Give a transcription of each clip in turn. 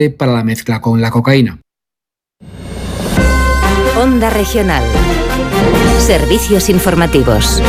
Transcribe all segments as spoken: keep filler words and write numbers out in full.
para la mezcla con la cocaína. Onda Regional. Servicios informativos.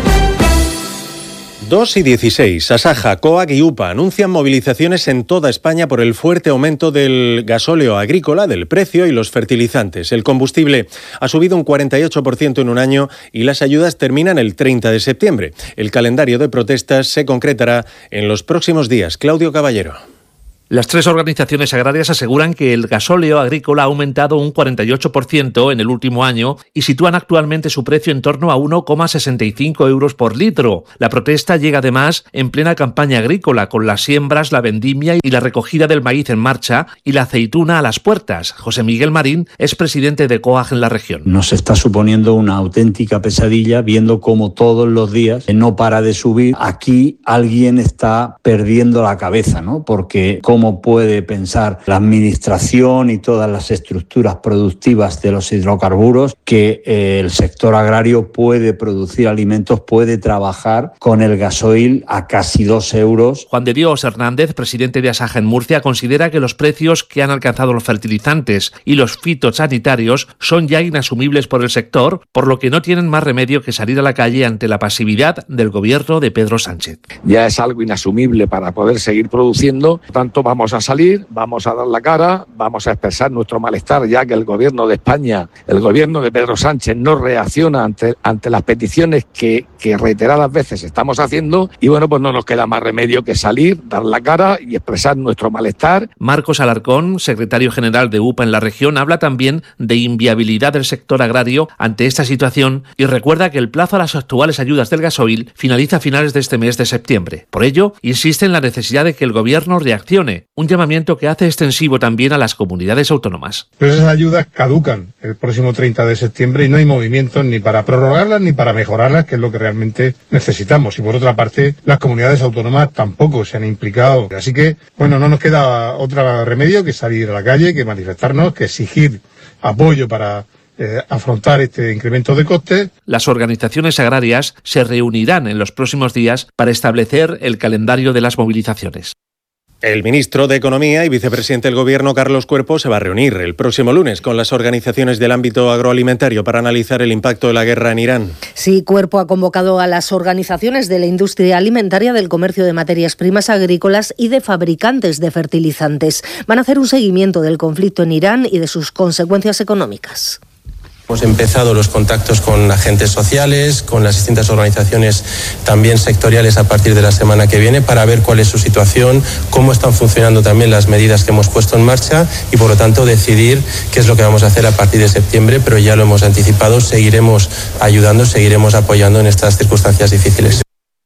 dos y dieciséis. Asaja, COAG y UPA anuncian movilizaciones en toda España por el fuerte aumento del gasóleo agrícola, del precio y los fertilizantes. El combustible ha subido un cuarenta y ocho por ciento en un año y las ayudas terminan el treinta de septiembre. El calendario de protestas se concretará en los próximos días. Claudio Caballero. Las tres organizaciones agrarias aseguran que el gasóleo agrícola ha aumentado un cuarenta y ocho por ciento en el último año y sitúan actualmente su precio en torno a uno coma sesenta y cinco euros por litro. La protesta llega además en plena campaña agrícola, con las siembras, la vendimia y la recogida del maíz en marcha y la aceituna a las puertas. José Miguel Marín es presidente de COAG en la región. Nos está suponiendo una auténtica pesadilla viendo cómo todos los días no para de subir. Aquí alguien está perdiendo la cabeza, ¿no? Porque como cómo puede pensar la administración y todas las estructuras productivas de los hidrocarburos que eh, el sector agrario puede producir alimentos, puede trabajar con el gasoil a casi dos euros. Juan de Dios Hernández, presidente de Asaja en Murcia, considera que los precios que han alcanzado los fertilizantes y los fitosanitarios son ya inasumibles por el sector, por lo que no tienen más remedio que salir a la calle ante la pasividad del gobierno de Pedro Sánchez. Ya es algo inasumible para poder seguir produciendo, por tanto vamos a salir, vamos a dar la cara, vamos a expresar nuestro malestar, ya que el gobierno de España, el gobierno de Pedro Sánchez no reacciona ante, ante las peticiones que, que reiteradas veces estamos haciendo, y bueno, pues no nos queda más remedio que salir, dar la cara y expresar nuestro malestar. Marcos Alarcón, secretario general de UPA en la región, habla también de inviabilidad del sector agrario ante esta situación y recuerda que el plazo a las actuales ayudas del gasoil finaliza a finales de este mes de septiembre. Por ello, insiste en la necesidad de que el gobierno reaccione, un llamamiento que hace extensivo también a las comunidades autónomas. Pero esas ayudas caducan el próximo treinta de septiembre y no hay movimientos ni para prorrogarlas ni para mejorarlas, que es lo que realmente necesitamos. Y por otra parte, las comunidades autónomas tampoco se han implicado. Así que, bueno, no nos queda otro remedio que salir a la calle, que manifestarnos, que exigir apoyo para Eh, afrontar este incremento de costes. Las organizaciones agrarias se reunirán en los próximos días para establecer el calendario de las movilizaciones. El ministro de Economía y vicepresidente del Gobierno, Carlos Cuerpo, se va a reunir el próximo lunes con las organizaciones del ámbito agroalimentario para analizar el impacto de la guerra en Irán. Sí, Cuerpo ha convocado a las organizaciones de la industria alimentaria, del comercio de materias primas agrícolas y de fabricantes de fertilizantes. Van a hacer un seguimiento del conflicto en Irán y de sus consecuencias económicas. Hemos empezado los contactos con agentes sociales, con las distintas organizaciones también sectoriales a partir de la semana que viene para ver cuál es su situación, cómo están funcionando también las medidas que hemos puesto en marcha y por lo tanto decidir qué es lo que vamos a hacer a partir de septiembre, pero ya lo hemos anticipado, seguiremos ayudando, seguiremos apoyando en estas circunstancias difíciles.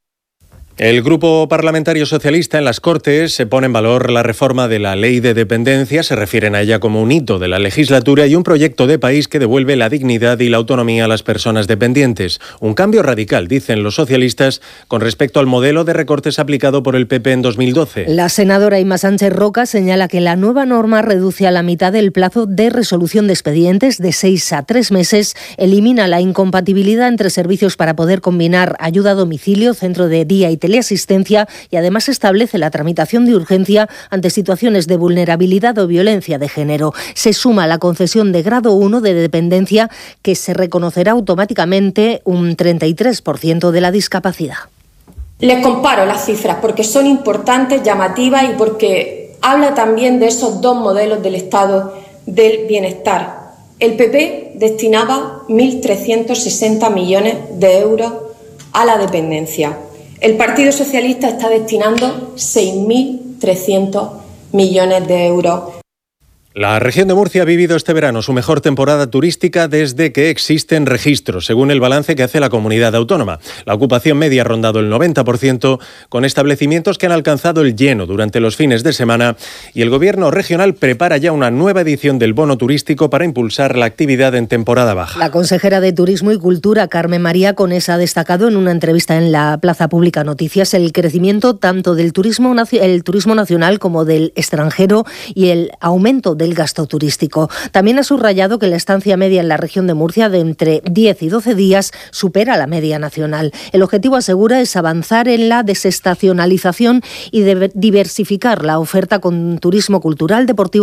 El Grupo Parlamentario Socialista en las Cortes se pone en valor la reforma de la Ley de Dependencia, se refieren a ella como un hito de la legislatura y un proyecto de país que devuelve la dignidad y la autonomía a las personas dependientes. Un cambio radical, dicen los socialistas, con respecto al modelo de recortes aplicado por el P P en dos mil doce. La senadora Inma Sánchez Roca señala que la nueva norma reduce a la mitad el plazo de resolución de expedientes de seis a tres meses, elimina la incompatibilidad entre servicios para poder combinar ayuda a domicilio, centro de día y teleasistencia y además establece la tramitación de urgencia ante situaciones de vulnerabilidad o violencia de género. Se suma la concesión de grado uno de dependencia, que se reconocerá automáticamente un treinta y tres por ciento de la discapacidad. Les comparo las cifras porque son importantes, llamativas y porque habla también de esos dos modelos del Estado del bienestar. El P P destinaba mil trescientos sesenta millones de euros a la dependencia. El Partido Socialista está destinando seis mil trescientos millones de euros. La región de Murcia ha vivido este verano su mejor temporada turística desde que existen registros, según el balance que hace la comunidad autónoma. La ocupación media ha rondado el noventa por ciento, con establecimientos que han alcanzado el lleno durante los fines de semana, y el Gobierno regional prepara ya una nueva edición del bono turístico para impulsar la actividad en temporada baja. La consejera de Turismo y Cultura, Carmen María Conesa, ha destacado en una entrevista en la Plaza Pública Noticias el crecimiento tanto del turismo, el turismo nacional como del extranjero y el aumento de del gasto turístico. También ha subrayado que la estancia media en la región de Murcia de entre diez y doce días supera la media nacional. El objetivo, asegura, es avanzar en la desestacionalización y de diversificar la oferta con turismo cultural, deportivo